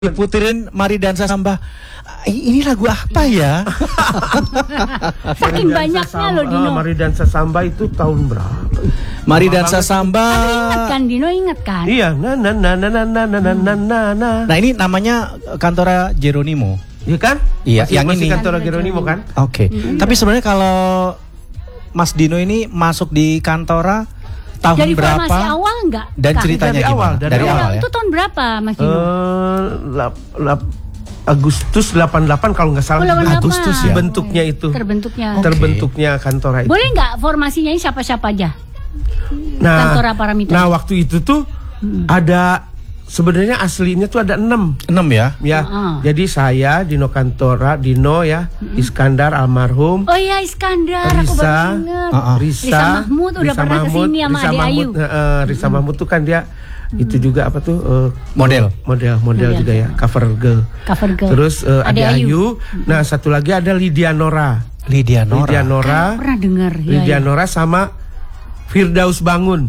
Diputerin Mari Dansa Samba. Ini lagu apa ya? Saking banyaknya loh Dino. Mari Dansa Samba itu tahun berapa? Mari Dansa Samba. Ingat kan Dino, ingat kan? Iya, Nah ini namanya Kantora Geronimo. Iya kan? Iya, yang masih ini. Kantora Geronimo kan? Oke. Tapi sebenarnya kalau Mas Dino ini masuk di Kantora tahun dari berapa? formasi awal enggak? Dan ceritanya dari awal, gimana? dari awal ya? Itu tahun berapa Mas Dino? Agustus 88 kalau nggak salah. 88. Agustus ya. Bentuknya itu. Terbentuknya Kantora itu. Boleh nggak formasinya ini siapa-siapa aja? Nah, Kantora Paramita. Nah, waktu itu tuh ada sebenarnya aslinya tuh ada 6 ya? Ya. Jadi saya Dino Kantora, Dino ya, Iskandar almarhum. Oh iya Iskandar, aku baru ingat. Risa Mahmud udah pernah kesini sama Ade Ayu. Risa Mahmud tuh kan dia itu juga apa tuh model juga ya, cover girl. Terus Ade Ayu. Nah, satu lagi ada Lydia Nora. Pernah dengar ya. Lydia Nora sama Firdaus Bangun.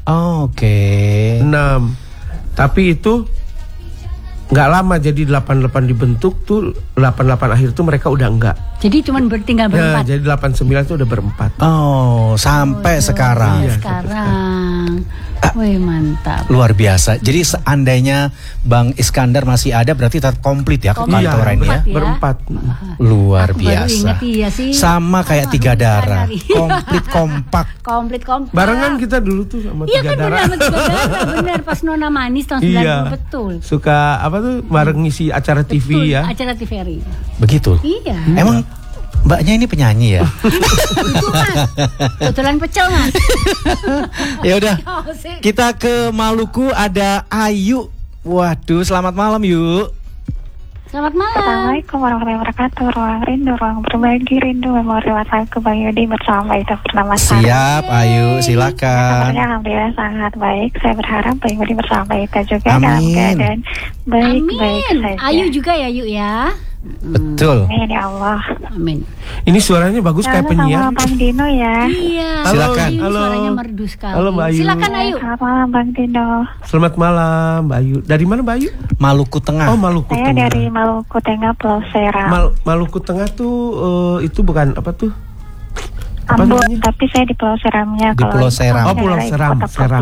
Oke. 6. Tapi itu nggak lama, jadi 88 dibentuk tuh 88 akhir tuh mereka udah enggak. Jadi cuman tinggal berempat. Nah, jadi 89 tuh udah berempat. Oh, sampai sekarang. Iya, Sekarang. Wih, mantap. Luar biasa. Jadi seandainya Bang Iskandar masih ada, berarti tetap komplit ya Kantora ini ya. Berempat. Luar Aku biasa. baru ingat iya sih. Sama kayak Tiga Darah. Komplit kompak. Komplit. Barengan kita dulu tuh sama Tiga Darah. Iya kan, benar Tiga Darah. Benar, pas Nona Manis tahun 90 betul. Suka apa tuh bareng ngisi acara TV ya. Acara TVRI. Begitu. Iya. Emang Mbaknya ini penyanyi ya? Itu Mas. Kebetulan pecel Mas. Ya udah. Kita ke Maluku, ada Ayu. Waduh, selamat malam Yuk. Selamat malam. Assalamualaikum warahmatullahi wabarakatuh. Ruang rindu, ruang berbagi rindu, memori WhatsAppku Bang Yudi bersama itu bernama Sarah. Siap, Ayu, silakan. Alhamdulillah sangat baik. Saya berharap Bang Yudi bersama Ita juga Amin. dalam keadaan baik-baik saja. Ayu juga ya Yuk ya. Betul. Amin ya Allah. Amin. Ini suaranya bagus kayak penyiar. Sama Bang Dino ya. Iya. Silakan. Halo. Suaranya merdu sekali. Halo Mbak Ayu. Silakan Ayu. Selamat malam Bang Dino. Selamat malam Mbak Ayu. Dari mana Mbak Ayu? Maluku Tengah. Oh, Maluku Saya Tengah. dari Maluku Tengah, Pulau Seram. Maluku Tengah tuh itu bukan apa tuh? Apa Ambon, namanya? tapi saya di Pulau Seramnya. Di Pulau Seram. Oh, Pulau Seram.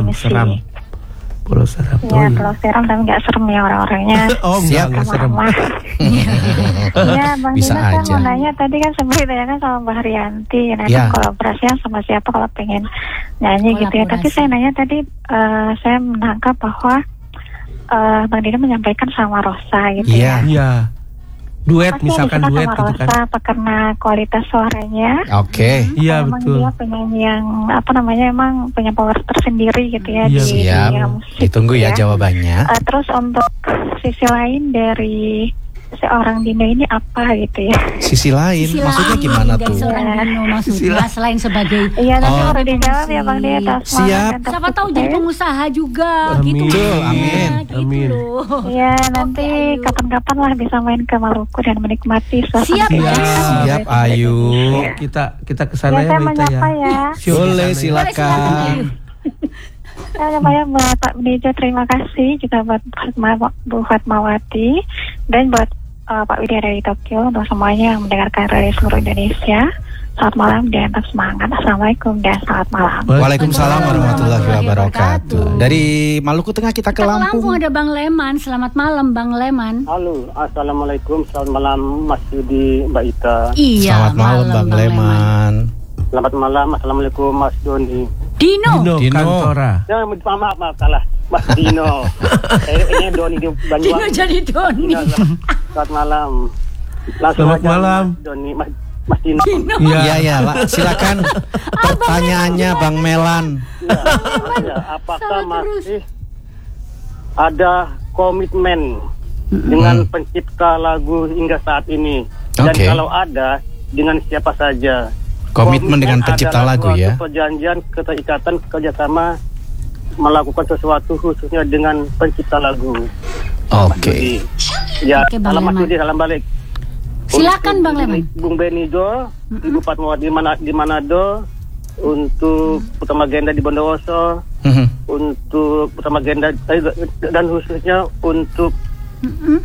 Pulau Seram. Ya, Pulau Seram dan nggak serem ya orang-orangnya. Oh, enggak serem. Iya, Bang Bisa Dino, saya aja. mau nanya tadi kan sebenarnya ditanyakan sama Mbak Haryanti, nanti Ya. kolaborasinya sama siapa kalau pengen nyanyi gitu ya. Tapi saya nanya tadi, saya menangkap bahwa Bang Dino menyampaikan sama Rosa gitu ya. Iya. Duet, Pasti misalkan ada duet sama gitu kan. Rosa, apa karena kualitas suaranya? Oke. Iya, Emang betul. dia penyanyi yang apa namanya, emang punya power tersendiri gitu ya Iya, di Siap. dunia musik. Ditunggu ya gitu jawabannya. Terus untuk sisi lain dari seorang Dino ini apa gitu ya? Sisi lain, maksudnya gimana dari tuh? seorang Dino maksudnya selain sebagai Iya, nanti Oh. harus dijawab ya Bang Dino. Semangat Siap. dan siapa tahu jadi pengusaha juga Amin. gitu. Betul, amin. Gitu Amin. loh. Iya, nanti Ayu. kapan-kapan lah bisa main ke Maluku dan menikmati suasana. Siap, Indonesia. Siap, Ayu. Kita kesana Ya, ya, saya Mbak Ita ya. menyapa ya. Boleh, Silakan, silakan. Ayu. Saya namanya buat Pak Bejo, terima kasih juga buat Bu Fatmawati dan buat Pak Widya dari Tokyo, untuk semuanya yang mendengarkan dari seluruh Indonesia. Selamat malam dan tetap semangat. Assalamualaikum dan selamat malam. Waalaikumsalam warahmatullahi wabarakatuh. Dari Maluku Tengah kita ke Kita ke Lampung Lampung. ada Bang Leman. Selamat malam Bang Leman. Halo, assalamualaikum, selamat malam Mas Yudi, Mbak Ita. Iya. Selamat malam Bang Leman. Selamat malam, assalamualaikum Mas Doni. Dino. Kantora. Ya, maaf kalah, Mas Dino. Ini Doni di Dino Banyuwangi. jadi Doni. Ya, selamat malam. Selamat malam. Doni, Mas Dino. Iya, silakan pertanyaannya Bang Melan. Ya, apakah masih ada komitmen dengan pencipta lagu hingga saat ini? Dan Oke. kalau ada, dengan siapa saja? Komitmen dengan pencipta adalah lagu suatu ya. perjanjian, keterikatan, kerjasama melakukan sesuatu khususnya dengan pencipta lagu. Oke. Ya, Oke, Bang salam Mas Leman. Yudi, salam balik. Silakan Bang Leman. Bung Benido, Ibu Fatmawati di Manado, untuk Utama Genda di Bondowoso, untuk Utama Genda dan khususnya untuk